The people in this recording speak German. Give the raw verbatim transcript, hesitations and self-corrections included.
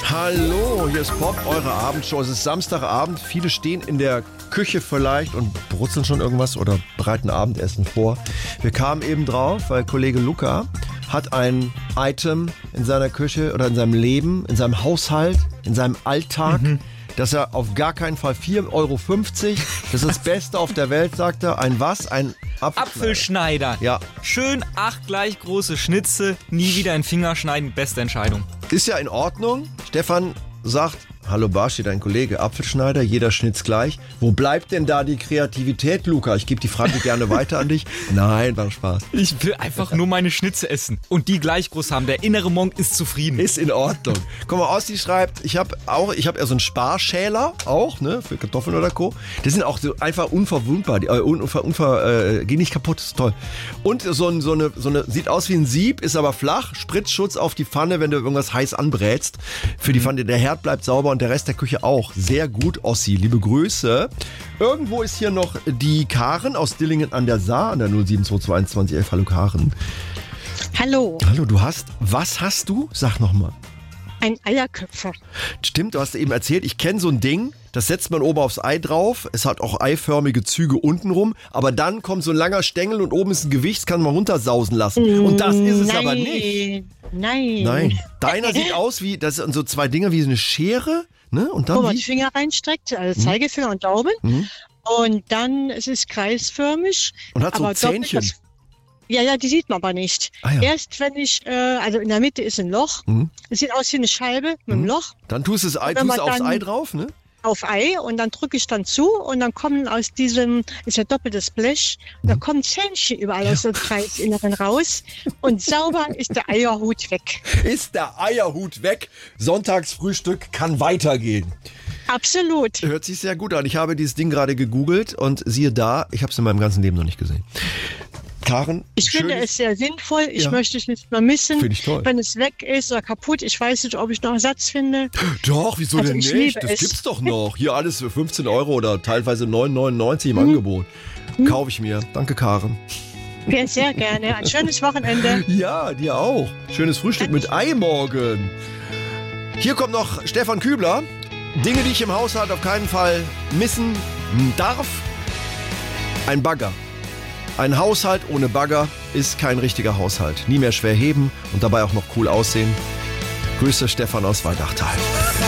Hallo, hier ist Pop, eure Abendshow. Es ist Samstagabend, viele stehen in der Küche vielleicht und brutzeln schon irgendwas oder bereiten Abendessen vor. Wir kamen eben drauf, weil Kollege Luca hat ein Item in seiner Küche oder in seinem Leben, in seinem Haushalt, in seinem Alltag, mhm. dass er auf gar keinen Fall vier Euro fünfzig, das ist das Beste auf der Welt, sagt er. Ein was? Ein Apfelschneider. Apfelschneider. Ja. Schön acht gleich große Schnitze, nie wieder in Finger schneiden, beste Entscheidung. Ist ja in Ordnung. Stefan sagt, hallo Barschi, dein Kollege, Apfelschneider, jeder Schnitz gleich. Wo bleibt denn da die Kreativität, Luca? Ich gebe die Frage gerne weiter an dich. Nein, war Spaß. Ich will einfach nur meine Schnitze essen und die gleich groß haben. Der innere Monk ist zufrieden. Ist in Ordnung. Guck mal, Ossi schreibt, ich habe auch, ich habe ja so einen Sparschäler auch, ne, für Kartoffeln oder Co. Die sind auch so einfach unverwundbar, die, äh, unver, unver, äh, gehen nicht kaputt, ist toll. Und so, ein, so, eine, so eine, sieht aus wie ein Sieb, ist aber flach, Spritzschutz auf die Pfanne, wenn du irgendwas heiß anbrätst. Für die Pfanne, der Herd bleibt sauber und der Rest der Küche auch. Sehr gut, Ossi. Liebe Grüße. Irgendwo ist hier noch die Karen aus Dillingen an der Saar, an der null sieben zwei zwei eins zwei elf. Hallo Karen. Hallo. Hallo, du hast, was hast du? Sag nochmal. Ein Eierköpfer. Stimmt, du hast eben erzählt, ich kenne so ein Ding, das setzt man oben aufs Ei drauf, es hat auch eiförmige Züge untenrum, aber dann kommt so ein langer Stängel und oben ist ein Gewicht, das kann man runtersausen lassen. Und das ist es Nein. aber nicht. Nein. Nein. Deiner sieht aus wie, das sind so zwei Dinger wie so eine Schere, ne? Und dann wo man wie? die Finger reinstreckt, also Zeigefinger und Daumen. Mhm. Und dann es ist kreisförmig. Und hat so aber ein Zähnchen. doppelt das- Ja, ja, die sieht man aber nicht. Ah, ja. Erst wenn ich, äh, also in der Mitte ist ein Loch. Mhm. Es sieht aus wie eine Scheibe mit einem Loch Dann tust du das Ei, Wenn tust man du aufs dann- Ei drauf, ne? auf Ei und dann drücke ich dann zu und dann kommen aus diesem, ist ja doppeltes Blech, und da kommen Zähnchen überall aus dem Kreisinneren raus und sauber ist der Eierhut weg. Ist der Eierhut weg? Sonntagsfrühstück kann weitergehen. Absolut. Hört sich sehr gut an. Ich habe dieses Ding gerade gegoogelt und siehe da, ich habe es in meinem ganzen Leben noch nicht gesehen. Karen, Ich finde schönes- es sehr sinnvoll. Ich Ja. möchte es nicht mehr missen. Finde ich toll. Wenn es weg ist oder kaputt, ich weiß nicht, ob ich noch Ersatz finde. Doch, wieso Also denn ich nicht? liebe Das es. gibt's doch noch. Hier alles für fünfzehn Euro oder teilweise neun neunundneunzig im Mhm. Angebot. Kaufe ich mir. Danke, Karen. Ja, sehr gerne. Ein schönes Wochenende. Ja, dir auch. Schönes Frühstück mit Ei morgen. Hier kommt noch Stefan Kübler. Dinge, die ich im Haushalt auf keinen Fall missen darf. Ein Bagger. Ein Haushalt ohne Bagger ist kein richtiger Haushalt. Nie mehr schwer heben und dabei auch noch cool aussehen. Grüße Stefan aus Waldachtal.